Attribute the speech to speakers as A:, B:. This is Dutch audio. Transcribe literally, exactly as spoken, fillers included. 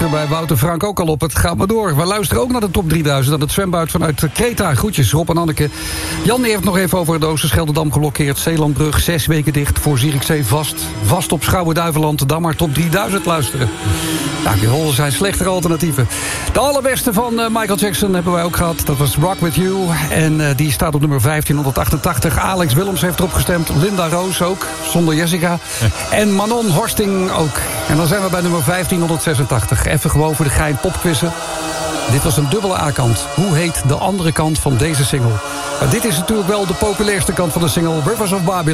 A: Bij Wouter Frank ook al op. Het gaat maar door. We luisteren ook naar de top drieduizend. Aan het zwembad vanuit Kreta. Groetjes, Rob en Anneke. Jan heeft het nog even over de Oosterscheldedam gelokkeerd. Zeelandbrug, zes weken dicht. Voor Zierikzee vast. Vast op Schouwen-Duiveland. Dan maar top drieduizend luisteren. Nou, die rollen zijn slechtere alternatieven. De allerbeste van uh, Michael Jackson hebben wij ook gehad. Dat was Rock With You. En uh, die staat op nummer vijftienhonderdachtentachtig. Alex Willems heeft erop gestemd. Linda Roos ook. Zonder Jessica. En Manon Horsting ook. En dan zijn we bij nummer vijftienhonderdzesentachtig. Even gewoon voor de gein popquizzen. Dit was een dubbele A-kant. Hoe heet de andere kant van deze single? Maar dit is natuurlijk wel de populairste kant van de single. Rivers of Babylon.